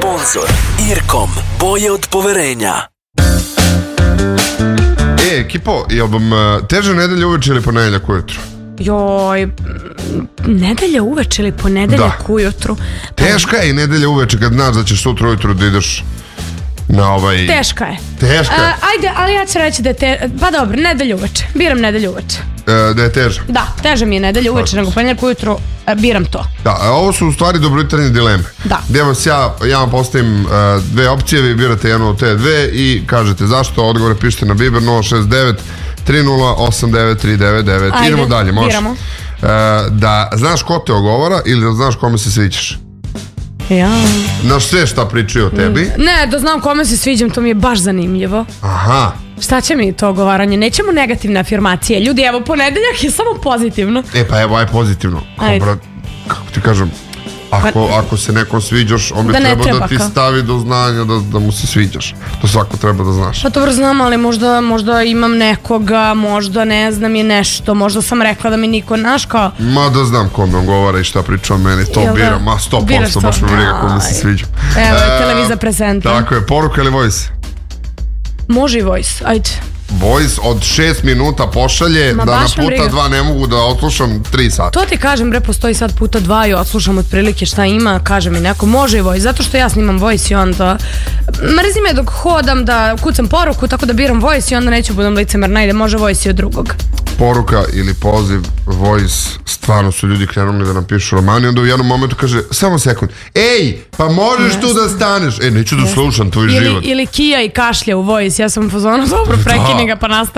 Sponzor IRCOM, boje od poverenja. Ekipo, jel vam teže nedelja uveče ili ponedeljak ujutru? Joj, nedelja uveče ili ponedeljak ujutru? Teška je i nedelja uveče kad znaš da ćeš sutra ujutru da ideš na ovaj... Teška je. Teška je. Ajde, ali ja ću reći da je Pa dobro, nedelja uveče. Biram nedelju uveče. Da je teža? Da, teže mi je nedelja uveče nego ponedeljak ujutru. Biram to. Da, ovo su u stvari dobrojutarnje dileme. Da. Gdje ja vam postavim dve opcije, vi birate jednu od te dve i kažete zašto, odgovore pišete na Viber 069 308939. Ajde, idemo dalje, može. Biramo. Da znaš ko te ogovara ili da znaš kome se sviđaš? Ja. Znaš sve šta pričaju o tebi? Ne, da znam kome se sviđam, to mi je baš zanimljivo. Aha. Šta će mi to ogovaranje? Nećemo negativne afirmacije. Ljudi, evo, ponedeljak je samo pozitivno. Pa evo, aj pozitivno. Kako ti kažem, ako se nekom sviđaš, on bi trebao da ti stavi do znanja da mu se sviđaš. To svako treba da znaš. Pa dobro znam, ali možda imam nekoga, možda ne znam je nešto, možda sam rekla da mi niko naš kao... Ma da znam kome on govara i šta priča o meni, to biram, ma 100%, baš me briga kome se sviđa. Evo je televizija prezenta. Tako je, poruka ili voice? Može i voice, ajde. Voice od 6 minuta pošalje da na puta 2 ne mogu da odslušam 3 sata. To ti kažem, bre, postoji sad puta 2 i odslušam otprilike šta ima, kaže mi neko, može i voice, zato što ja snimam voice i onda mrzi me dok hodam da kucam poruku, tako da biram voice i onda neću budem licemerna, ide, može voice i od drugog. Poruka ili poziv, voice, stvarno su ljudi krenuli da nam pišu romani, onda u jednom momentu kaže, samo sekund, ej, pa možeš tu da staneš, neću da slušam tvoj život. Ili Kija i kašlja u voice, ja sam u fazonu, dobro, prekini ga pa nastavi.